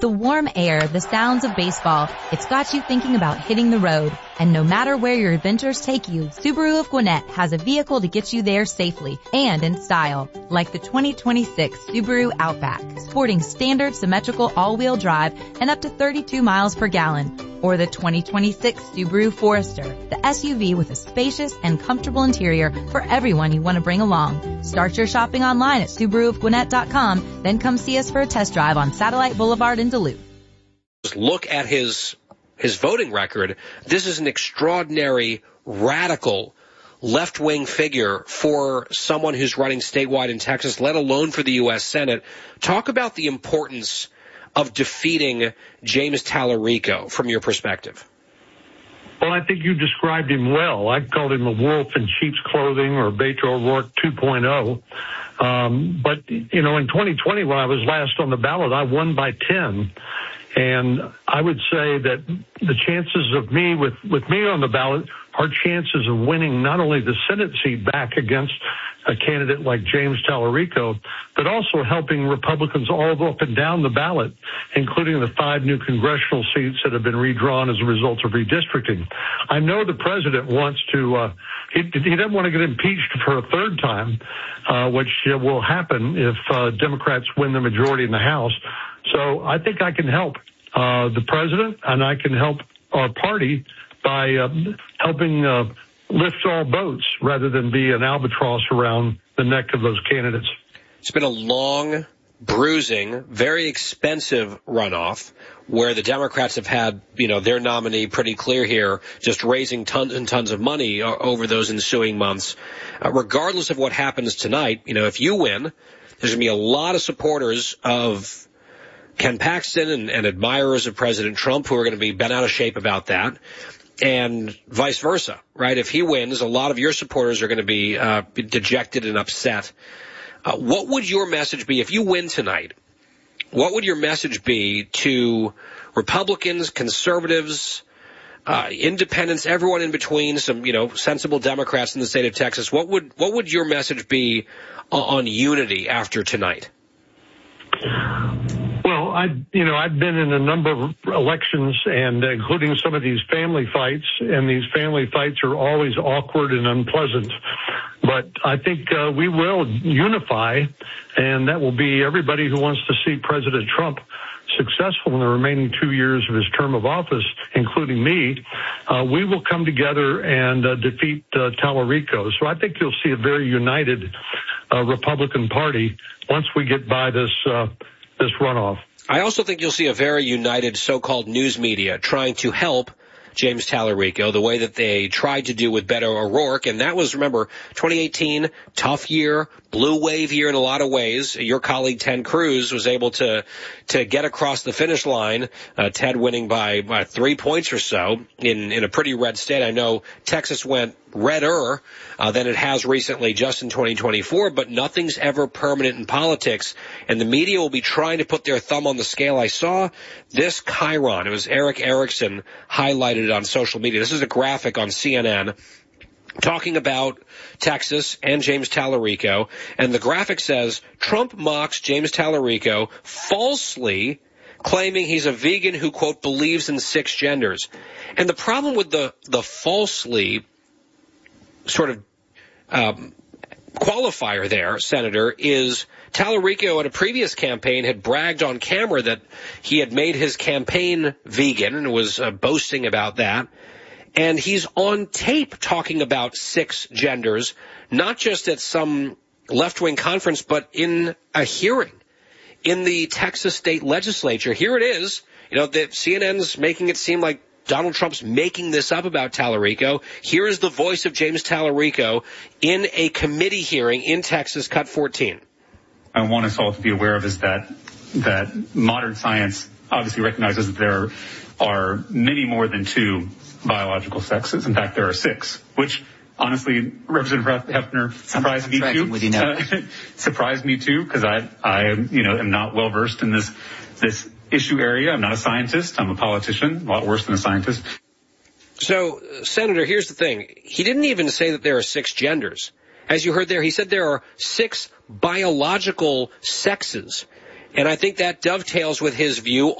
the warm air, the sounds of baseball, it's got you thinking about hitting the road. And no matter where your adventures take you, Subaru of Gwinnett has a vehicle to get you there safely and in style. Like the 2026 Subaru Outback, sporting standard symmetrical all-wheel drive and up to 32 miles per gallon. Or the 2026 Subaru Forester, the SUV with a spacious and comfortable interior for everyone you want to bring along. Start your shopping online at SubaruofGwinnett.com, then come see us for a test drive on Satellite Boulevard in Duluth. Just look at his voting record. This is an extraordinary, radical, left-wing figure for someone who's running statewide in Texas, let alone for the U.S. Senate. Talk about the importance of defeating James Tallarico from your perspective. Well, I think you described him well. I called him a wolf in sheep's clothing, or Beto O'Rourke 2.0. But, you know, in 2020, when I was last on the ballot, I won by 10. And I would say that the chances of me, with me on the ballot, our chances of winning not only the Senate seat back against a candidate like James Tallarico, but also helping Republicans all up and down the ballot, including the 5 new congressional seats that have been redrawn as a result of redistricting. I know the president wants to, he doesn't want to get impeached for a third time, which will happen if Democrats win the majority in the House. So I think I can help the president, and I can help our party by helping lift all boats rather than be an albatross around the neck of those candidates. It's been a long, bruising, very expensive runoff where the Democrats have had, you know, their nominee pretty clear here, just raising tons and tons of money over those ensuing months. Regardless of what happens tonight, you know, if you win, there's going to be a lot of supporters of Ken Paxton and admirers of President Trump who are going to be bent out of shape about that. And vice versa, right? If he wins, a lot of your supporters are going to be dejected and upset. What would your message be if you win tonight? What would your message be to Republicans, conservatives, independents, everyone in between, some, you know, sensible Democrats in the state of Texas? What would your message be on unity after tonight? Well, I've been in a number of elections, and including some of these family fights, and these family fights are always awkward and unpleasant. But I think we will unify, and that will be everybody who wants to see President Trump successful in the remaining 2 years of his term of office, including me. We will come together and defeat Tallarico. So I think you'll see a very united Republican Party once we get by this runoff. I also think you'll see a very united so-called news media trying to help James Tallarico the way that they tried to do with Beto O'Rourke. And that was, remember, 2018, tough year, blue wave year in a lot of ways. Your colleague Ted Cruz was able to get across the finish line, Ted winning by 3 points or so in a pretty red state. I know Texas went redder than it has recently just in 2024, but nothing's ever permanent in politics, and the media will be trying to put their thumb on the scale. I saw this chyron. It was Eric Erickson highlighted it on social media. This is a graphic on CNN talking about Texas and James Tallarico, and the graphic says, Trump mocks James Tallarico, falsely claiming he's a vegan who, quote, believes in 6 genders. And the problem with the falsely sort of qualifier there, Senator, is Tallarico at a previous campaign had bragged on camera that he had made his campaign vegan and was boasting about that. And he's on tape talking about 6 genders, not just at some left-wing conference, but in a hearing in the Texas state legislature. Here it is. You know, the CNN's making it seem like Donald Trump's making this up about Tallarico. Here is the voice of James Tallarico in a committee hearing in Texas, cut 14. I want us all to be aware of is that modern science obviously recognizes that there are many more than 2 biological sexes. In fact, there are 6, which honestly, Representative Hefner surprised me too. Surprised me too, because I am not well versed in this issue area. I'm not a scientist. I'm a politician, a lot worse than a scientist. So, Senator, here's the thing. He didn't even say that there are 6 genders. As you heard there, he said there are 6 biological sexes. And I think that dovetails with his view